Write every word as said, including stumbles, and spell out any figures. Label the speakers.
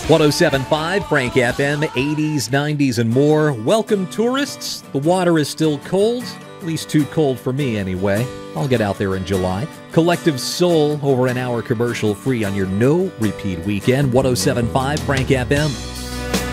Speaker 1: one oh seven point five Frank F M, eighties, nineties, and more. Welcome, tourists. The water is still cold, at least too cold for me anyway. I'll get out there in July. Collective Soul, over an hour commercial free on your no-repeat weekend. one oh seven point five Frank F M.